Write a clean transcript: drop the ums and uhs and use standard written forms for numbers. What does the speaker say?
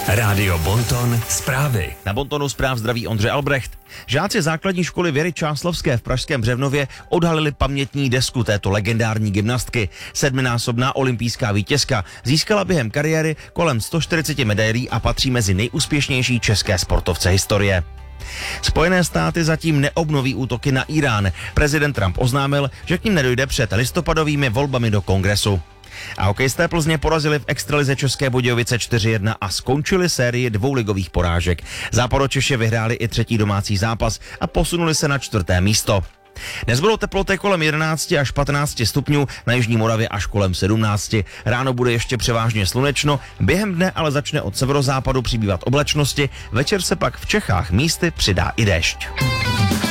Rádio Bonton zprávy. Na Bontonu zpráv zdraví Ondřej Albrecht. Žáci základní školy Věry Čáslavské v pražském Břevnově odhalili pamětní desku této legendární gymnastky. 7násobná olympijská vítězka získala během kariéry kolem 140 medailí a patří mezi nejúspěšnější české sportovce historie. Spojené státy zatím neobnoví útoky na Irán. Prezident Trump oznámil, že k ním nedojde před listopadovými volbami do Kongresu. A hokejisté Plzně porazili v extralize České Budějovice 4-1 a skončili sérii dvouligových porážek. Západočeši vyhráli i třetí domácí zápas a posunuli se na 4. místo. Dnes budou teploty kolem 11 až 15 stupňů, na jižní Moravě až kolem 17. Ráno bude ještě převážně slunečno, během dne ale začne od severozápadu přibývat oblačnosti, večer se pak v Čechách místy přidá i déšť.